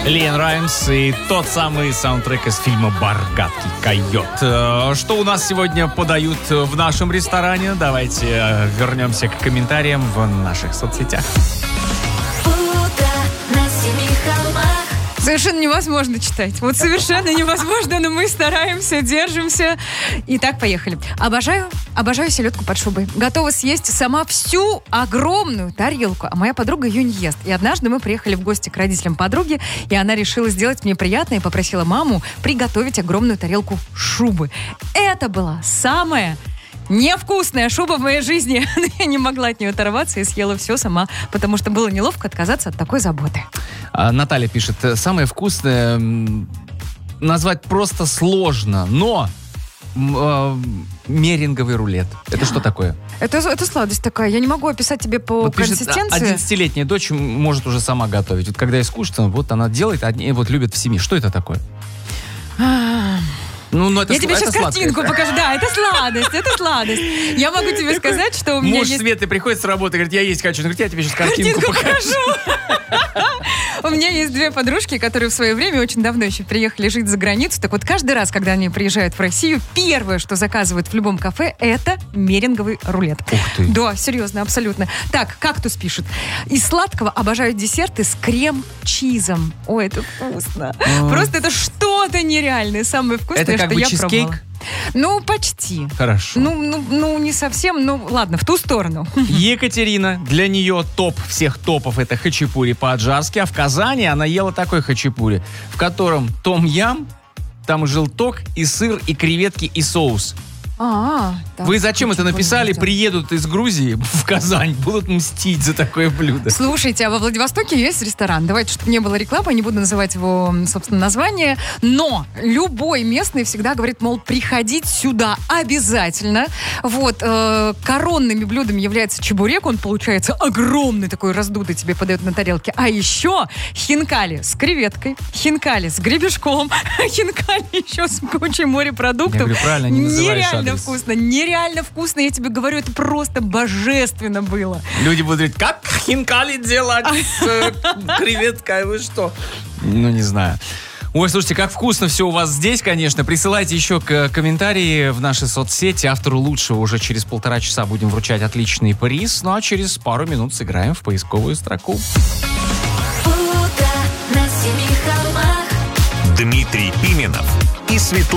Лиэн Раймс и тот самый саундтрек из фильма «Бар гадкий койот». Что у нас сегодня подают в нашем ресторане? Давайте вернемся к комментариям в наших соцсетях. Совершенно невозможно читать. Вот совершенно невозможно, но мы стараемся, держимся. Итак, поехали. Обожаю селедку под шубой. Готова съесть сама всю огромную тарелку, а моя подруга ее не ест. И однажды мы приехали в гости к родителям подруги, и она решила сделать мне приятное и попросила маму приготовить огромную тарелку шубы. Это была самая невкусная шуба в моей жизни. Но я не могла от нее оторваться и съела все сама, потому что было неловко отказаться от такой заботы. Наталья пишет, самое вкусное назвать просто сложно, но меринговый рулет. Это что такое? Это сладость такая. Я не могу описать тебе по консистенции. 11-летняя дочь может уже сама готовить. Вот когда ей скучно, вот она делает, одни вот любят в семье. Что это такое? Я тебе сейчас картинку покажу. Да, это сладость. Я могу тебе сказать, что у меня муж есть... Светы приходит с работы и говорит, я есть хочу. Он говорит, я тебе сейчас картинку покажу. У меня есть две подружки, которые в свое время очень давно еще приехали жить за границу. Так вот, каждый раз, когда они приезжают в Россию, первое, что заказывают в любом кафе, это меринговый рулет. Ух ты. Да, серьезно, абсолютно. Так, «Кактус» пишет. Из сладкого обожаю десерты с крем-чизом. Ой, это вкусно. Просто это что-то нереальное. Самое вкусное, это как что бы я чизкейк? пробовала. Ну, почти. Хорошо. Ну, не совсем, ну, ладно, в ту сторону. Екатерина, для нее топ всех топов это хачапури по-аджарски, а в Казани она ела такой хачапури, в котором том-ям, там и желток, и сыр, и креветки, и соус. Вы зачем это написали? Приедут из Грузии в Казань, будут мстить за такое блюдо. Слушайте, а во Владивостоке есть ресторан. Давайте, чтобы не было рекламы, не буду называть его, собственно, название. Но любой местный всегда говорит, мол, приходить сюда обязательно. Вот, коронными блюдами является чебурек. Он получается огромный, такой раздутый, тебе подают на тарелке. А еще хинкали с креветкой, хинкали с гребешком, хинкали еще с кучей морепродуктов. Я говорю, правильно, не называешь нереально вкусно, нереально вкусно. Я тебе говорю, это просто божественно было. Люди будут говорить, как хинкали делать с креветкой, вы что? Ну, не знаю. Ой, слушайте, как вкусно все у вас здесь, конечно. Присылайте еще комментарии в наши соцсети. Автору лучшего уже через 1,5 часа будем вручать отличный приз. Ну, а через пару минут сыграем в поисковую строку. Дмитрий Пименов и Светлана